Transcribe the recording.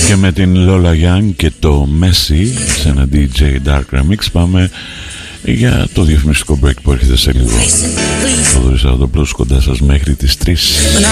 Και με την Lola Young και το Messi σε ένα DJ Dark Remix πάμε για το διαφημιστικό break που έρχεται σε λίγο. Θοδωρής Ζαχαροπούλος κοντά σας μέχρι τις 3.